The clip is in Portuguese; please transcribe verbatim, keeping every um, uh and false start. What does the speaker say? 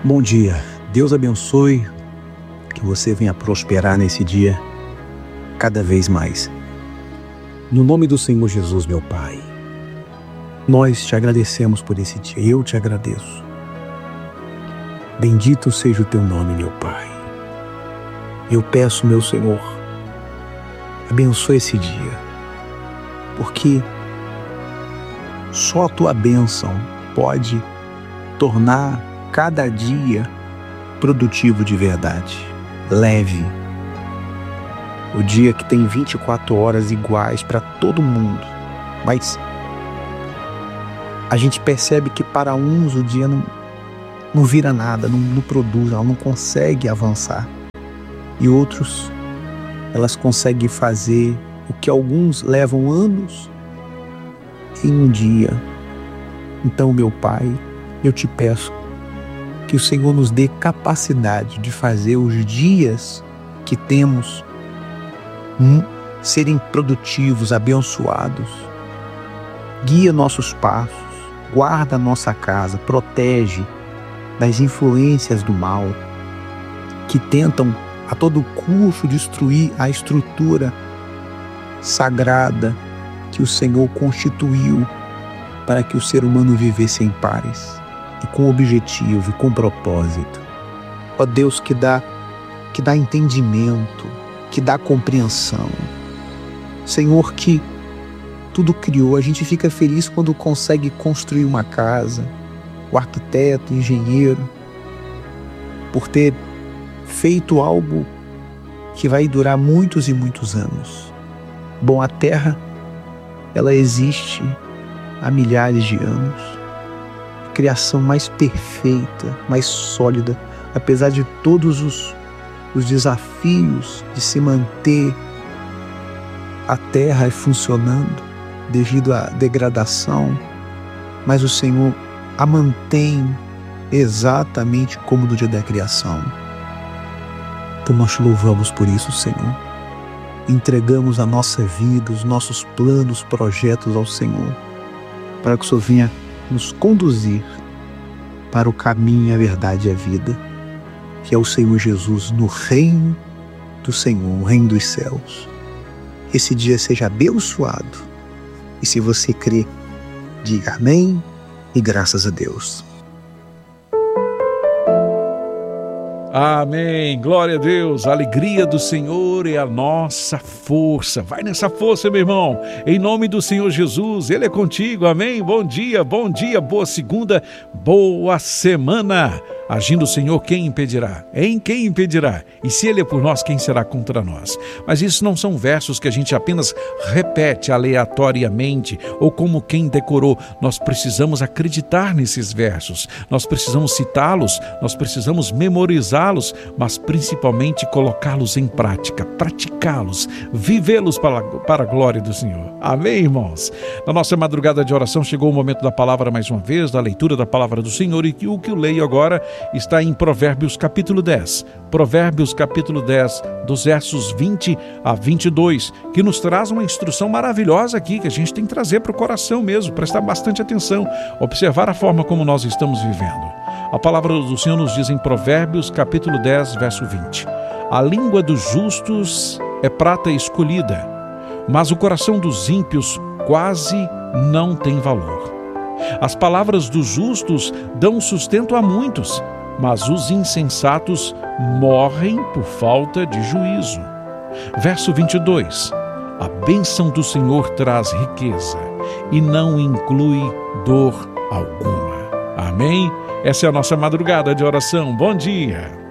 Bom dia, Deus abençoe, que você venha prosperar nesse dia cada vez mais. No nome do Senhor Jesus, meu Pai, nós te agradecemos por esse dia, eu te agradeço. Bendito seja o teu nome, meu Pai. Eu peço, meu Senhor, abençoe esse dia, porque só a tua bênção pode tornar cada dia produtivo de verdade, leve. O dia que tem vinte e quatro horas iguais para todo mundo, mas a gente percebe que para uns o dia não, não vira nada, não, não produz, ela não consegue avançar. E outros, elas conseguem fazer o que alguns levam anos em um dia. Então, meu Pai, eu te peço que o Senhor nos dê capacidade de fazer os dias que temos hum, serem produtivos, abençoados. Guia nossos passos, guarda nossa casa, protege das influências do mal que tentam a todo custo destruir a estrutura sagrada que o Senhor constituiu para que o ser humano vivesse em paz e com objetivo e com propósito. Ó Deus, que dá, que dá entendimento, que dá compreensão. Senhor, que tudo criou, a gente fica feliz quando consegue construir uma casa, o arquiteto, o engenheiro, por ter feito algo que vai durar muitos e muitos anos. Bom, a Terra, ela existe há milhares de anos. A criação mais perfeita, mais sólida, apesar de todos os, os desafios de se manter a Terra funcionando devido à degradação, mas o Senhor a mantém exatamente como no dia da criação. Então nós te louvamos por isso, Senhor. Entregamos a nossa vida, os nossos planos, projetos ao Senhor, para que o Senhor venha nos conduzir para o caminho, a verdade e a vida, que é o Senhor Jesus no reino do Senhor, o reino dos céus. Esse dia seja abençoado. E se você crê, diga amém e graças a Deus. Amém, glória a Deus, a alegria do Senhor é a nossa força. Vai nessa força, meu irmão, em nome do Senhor Jesus, Ele é contigo, amém. Bom dia, bom dia, boa segunda, boa semana. Agindo o Senhor, quem impedirá? Em quem impedirá? E se Ele é por nós, quem será contra nós? Mas isso não são versos que a gente apenas repete aleatoriamente ou como quem decorou. Nós precisamos acreditar nesses versos, nós precisamos citá-los, nós precisamos memorizá-los, mas principalmente colocá-los em prática, praticá-los, vivê-los para, para a glória do Senhor. Amém, irmãos? Na nossa madrugada de oração chegou o momento da palavra mais uma vez, da leitura da palavra do Senhor, e o que eu leio agora está em Provérbios capítulo dez. Provérbios capítulo dez, dos versos vinte a vinte e dois, que nos traz uma instrução maravilhosa aqui, que a gente tem que trazer para o coração mesmo, prestar bastante atenção, observar a forma como nós estamos vivendo. A palavra do Senhor nos diz em Provérbios capítulo dez, verso vinte: a língua dos justos é prata escolhida, mas o coração dos ímpios quase não tem valor. As palavras dos justos dão sustento a muitos, mas os insensatos morrem por falta de juízo. Verso vinte e dois: a bênção do Senhor traz riqueza e não inclui dor alguma. Amém? Essa é a nossa madrugada de oração. Bom dia!